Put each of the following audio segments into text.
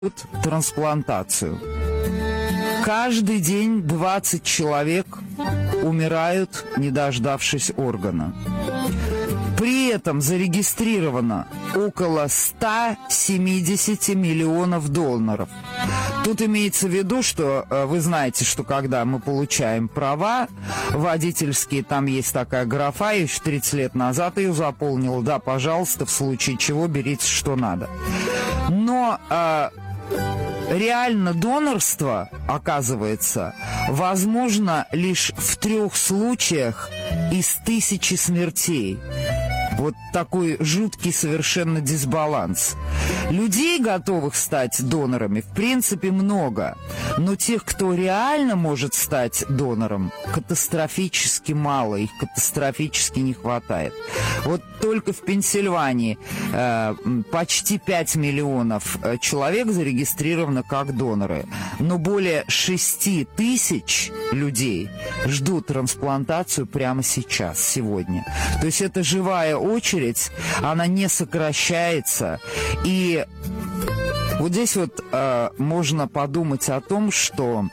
трансплантацию. Каждый день 20 человек умирают, не дождавшись органа. При этом зарегистрировано около 170 миллионов доноров. Тут имеется в виду, что вы знаете, что когда мы получаем права водительские, там есть такая графа, я еще 30 лет назад ее заполнил, да, пожалуйста, в случае чего берите, что надо. Но реально донорство, оказывается, возможно лишь в 3 случаях из 1000 смертей. Вот такой жуткий совершенно дисбаланс. Людей, готовых стать донорами, в принципе, много. Но тех, кто реально может стать донором, катастрофически мало. Их катастрофически не хватает. Вот только в Пенсильвании почти 5 миллионов человек зарегистрировано как доноры. Но более 6 тысяч людей ждут трансплантацию прямо сейчас, сегодня. То есть это живая очередь, она не сокращается. И вот здесь вот можно подумать о том, что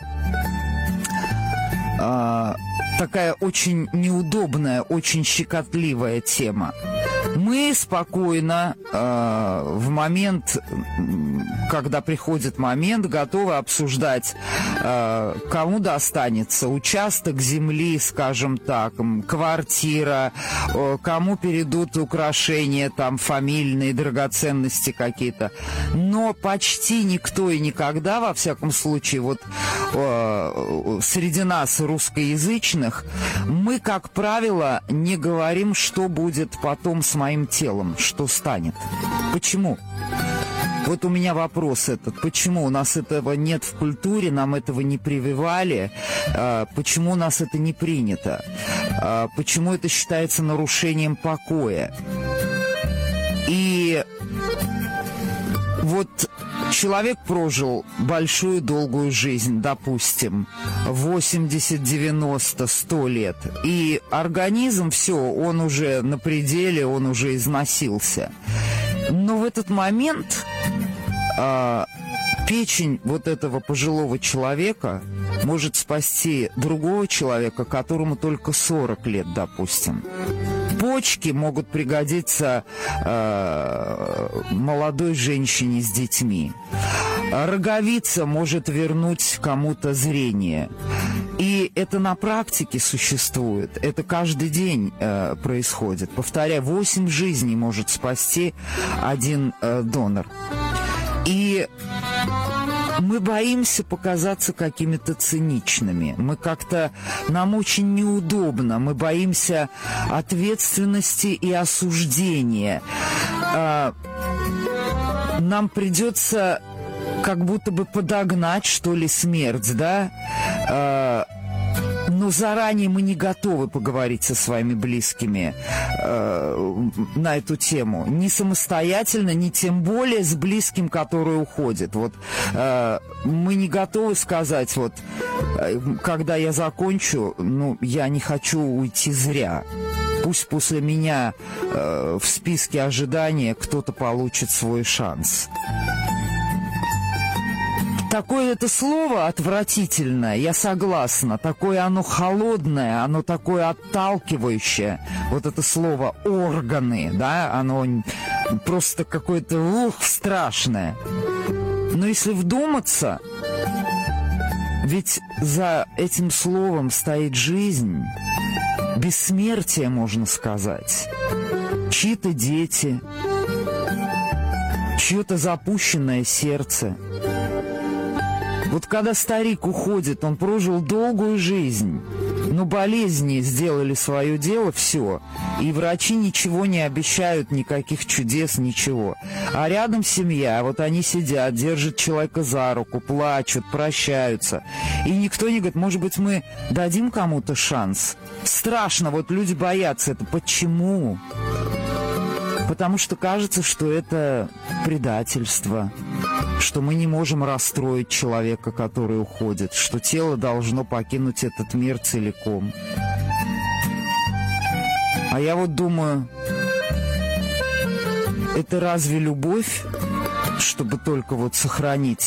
такая очень неудобная, очень щекотливая тема. Мы спокойно в момент, когда приходит момент, готовы обсуждать, кому достанется участок земли, скажем так, квартира, кому перейдут украшения, там, фамильные драгоценности какие-то. Но почти никто и никогда, во всяком случае, вот среди нас, русскоязычных, мы, как правило, не говорим, что будет потом с моим телом, что станет. Почему? Вот у меня вопрос этот. Почему у нас этого нет в культуре, нам этого не прививали? Почему у нас это не принято? Почему это считается нарушением покоя? И вот человек прожил большую долгую жизнь, допустим, 80, 90, 100 лет. И организм, все, он уже на пределе, он уже износился. Но в этот момент печень вот этого пожилого человека может спасти другого человека, которому только 40 лет, допустим. Почки могут пригодиться молодой женщине с детьми. Роговица может вернуть кому-то зрение. И это на практике существует. Это каждый день происходит. Повторяю, 8 жизней может спасти один донор. И мы боимся показаться какими-то циничными. Нам очень неудобно. Мы боимся ответственности и осуждения. Нам придется как будто бы подогнать, что ли, смерть, да? Но заранее мы не готовы поговорить со своими близкими на эту тему. Ни самостоятельно, ни тем более с близким, который уходит. Вот мы не готовы сказать, вот, когда я закончу, я не хочу уйти зря. Пусть после меня в списке ожидания кто-то получит свой шанс. Такое это слово отвратительное, я согласна. Такое оно холодное, оно такое отталкивающее. Вот это слово «органы», да, оно просто какое-то страшное. Но если вдуматься, ведь за этим словом стоит жизнь, бессмертие, можно сказать. Чьи-то дети, чье-то запущенное сердце. Вот когда старик уходит, он прожил долгую жизнь, но болезни сделали свое дело, все. И врачи ничего не обещают, никаких чудес, ничего. А рядом семья, вот они сидят, держат человека за руку, плачут, прощаются. И никто не говорит, может быть, мы дадим кому-то шанс? Страшно, вот люди боятся это. Почему? Потому что кажется, что это предательство, что мы не можем расстроить человека, который уходит, что тело должно покинуть этот мир целиком. А я вот думаю, это разве любовь? чтобы только вот сохранить